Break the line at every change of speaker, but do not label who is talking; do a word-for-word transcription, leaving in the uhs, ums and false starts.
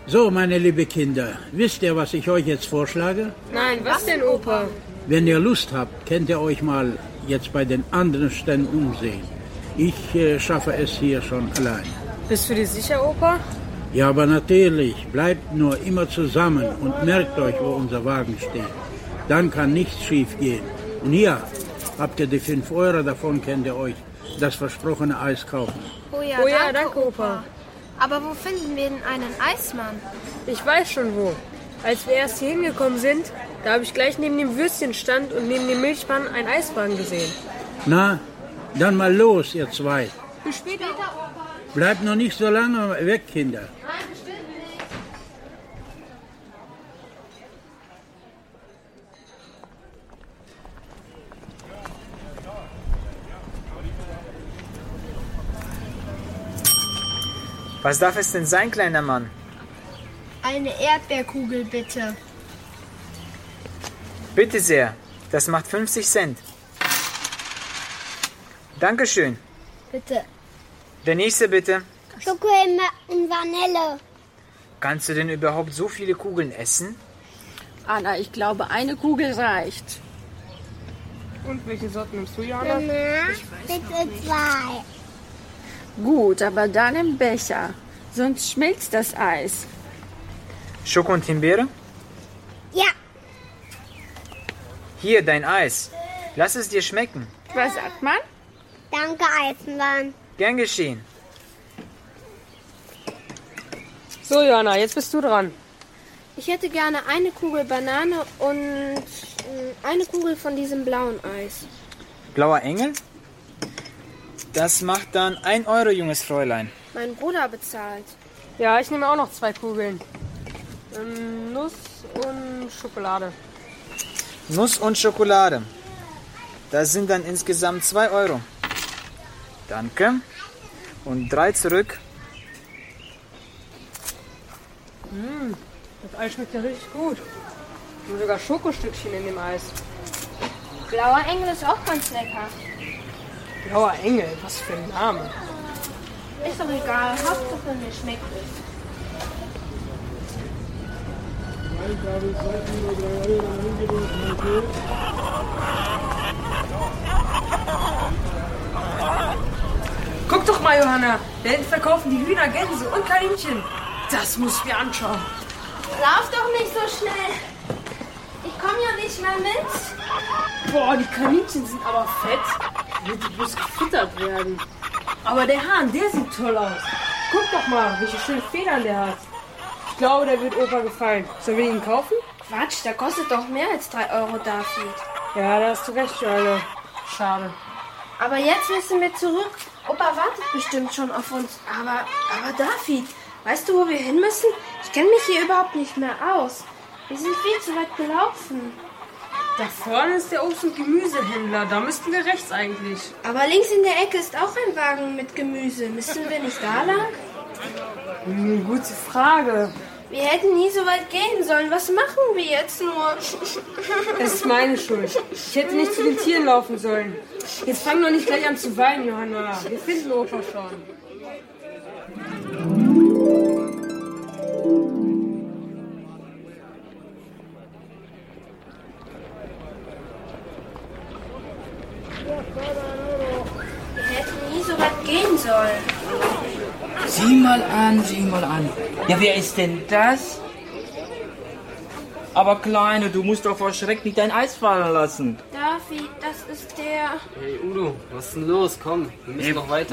So, meine liebe Kinder, wisst ihr, was ich euch jetzt vorschlage?
Nein, was denn, Opa?
Wenn ihr Lust habt, könnt ihr euch mal jetzt bei den anderen Ständen umsehen. Ich äh, schaffe es hier schon allein.
Bist du dir sicher, Opa?
Ja, aber natürlich, bleibt nur immer zusammen und merkt euch, wo unser Wagen steht. Dann kann nichts schief gehen. Und hier habt ihr die fünf Euro, davon könnt ihr euch das versprochene Eis kaufen.
Oh ja,
Oh ja,
danke,
danke, Opa.
Aber wo finden wir denn einen Eismann?
Ich weiß schon wo. Als wir erst hier hingekommen sind, da habe ich gleich neben dem Würstchenstand und neben dem Milchmann einen Eiswagen gesehen.
Na, dann mal los, ihr zwei.
Bis später.
Bleibt noch nicht so lange weg, Kinder.
Nein, bestimmt nicht.
Was darf es denn sein, kleiner Mann?
Eine Erdbeerkugel, bitte.
Bitte sehr, das macht fünfzig Cent. Dankeschön.
Bitte.
Der nächste bitte.
Schokolade und Vanille.
Kannst du denn überhaupt so viele Kugeln essen?
Anna, ich glaube, eine Kugel reicht.
Und welche Sorten nimmst du, Johanna?
Mama, bitte zwei.
Gut, aber dann im Becher. Sonst schmilzt das Eis.
Schoko und Himbeere?
Ja,
Hier, dein Eis. Lass es dir schmecken.
Was sagt man?
danke, Eisenbahn.
Gern geschehen.
So, Johanna, jetzt bist du dran.
Ich hätte gerne eine Kugel Banane und äh, eine Kugel von diesem blauen Eis.
Blauer Engel? Das macht dann ein Euro, junges Fräulein.
Mein Bruder bezahlt.
Ja, ich nehme auch noch zwei Kugeln. Ähm, Nuss und Schokolade.
Nuss und Schokolade. Das sind dann insgesamt zwei Euro. Danke. Und drei zurück.
Mmh, das Eis schmeckt ja richtig gut. Und sogar Schokostückchen in dem Eis.
Blauer Engel ist auch ganz lecker.
Blauer Engel, was für ein Name.
Ist doch egal, Hauptsache mir schmeckt es.
Guck doch mal, Johanna. Da hinten verkaufen die Hühner, Gänse und Kaninchen. Das muss ich mir anschauen.
Lauf doch nicht so schnell. Ich komme ja nicht mehr mit.
Boah, die Kaninchen sind aber fett. Wird die bloß gefüttert werden. Aber der Hahn, der sieht toll aus. Guck doch mal, welche schönen Federn der hat. Ich glaube, der wird Opa gefallen. Sollen wir ihn kaufen?
Quatsch, der kostet doch mehr als drei Euro, David.
Ja, da hast du recht, Johanna. Schade.
Aber jetzt müssen wir zurück. Opa wartet bestimmt schon auf uns. Aber, aber David, weißt du, wo wir hin müssen? Ich kenne mich hier überhaupt nicht mehr aus. Wir sind viel zu weit gelaufen.
Da vorne ist der Obst- und Gemüsehändler. Da müssten wir rechts eigentlich.
Aber links in der Ecke ist auch ein Wagen mit Gemüse. Müssen wir nicht da lang?
Hm, gute Frage.
Wir hätten nie so weit gehen sollen. Was machen wir jetzt nur?
Es ist meine Schuld. Ich hätte nicht zu den Tieren laufen sollen. Jetzt fang doch nicht gleich an zu weinen, Johanna. Wir finden Opa schon.
Wir hätten nie so weit gehen sollen.
Sieh mal an, sieh mal an. Ja, wer ist denn das? Aber Kleine, du musst doch vor Schreck nicht dein Eis fallen lassen.
David, das ist der...
Hey Udo, was ist denn los? Komm, wir müssen
Hey,
noch weiter.